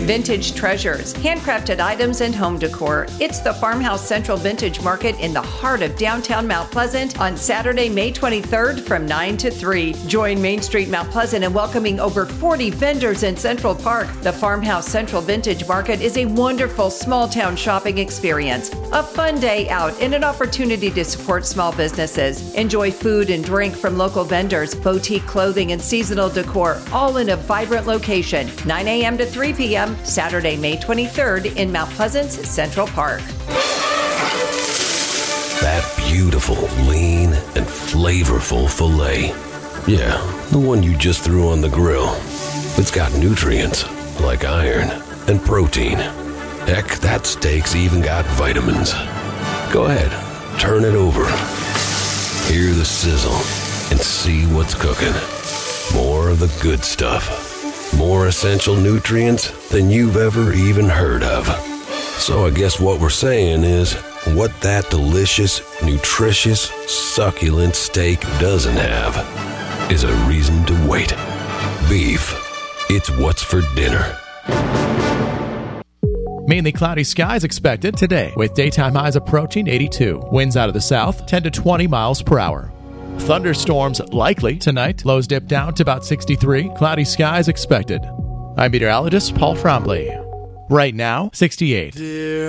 Vintage treasures, handcrafted items, and home decor. It's the Farmhouse Central Vintage Market in the heart of downtown Mount Pleasant on Saturday, May 23rd from 9 to 3. Join Main Street Mount Pleasant in welcoming over 40 vendors in Central Park. The Farmhouse Central Vintage Market is a wonderful small-town shopping experience, a fun day out, and an opportunity to support small businesses. Enjoy food and drink from local vendors, boutique clothing, and seasonal decor, all in a vibrant location. 9 a.m. to 3 p.m., Saturday, May 23rd in Mount Pleasant's Central Park. That beautiful, lean, and flavorful filet. Yeah, the one you just threw on the grill. It's got nutrients like iron and protein. Heck, that steak's even got vitamins. Go ahead, turn it over. Hear the sizzle and see what's cooking. More of the good stuff. More essential nutrients than you've ever even heard of. So I guess what we're saying is, what that delicious, nutritious, succulent steak doesn't have is a reason to wait. Beef. It's what's for dinner. Mainly cloudy skies expected today, with daytime highs approaching 82. Winds out of the south, 10 to 20 miles per hour. Thunderstorms likely tonight. Lows dip down to about 63. Cloudy skies expected. I'm meteorologist Paul Trombley. Right now, 68.